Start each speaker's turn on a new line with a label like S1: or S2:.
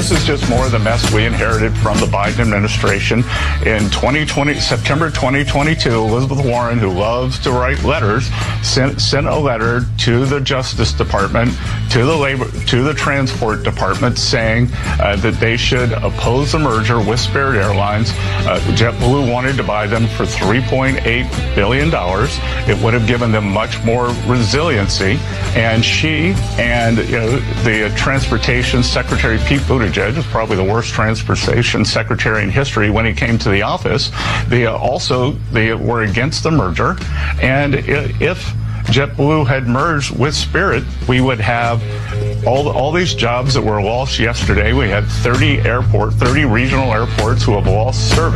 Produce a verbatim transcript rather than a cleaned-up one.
S1: this is just more of the mess we inherited from the Biden administration. In twenty twenty, September twenty twenty-two, Elizabeth Warren, who loves to write letters, sent, sent a letter to the Justice Department, to the Labor, to the Transport Department, saying uh, that they should oppose the merger with Spirit Airlines. Uh, JetBlue wanted to buy them for three point eight billion dollars. It would have given them much more resiliency. And she and you know, the Transportation Secretary Pete Buttigieg is probably the worst transportation secretary in history when he came to the office. They uh, also they were against the merger, and if JetBlue had merged with Spirit, we would have all all these jobs that were lost yesterday. We had thirty airport, thirty regional airports who have lost service.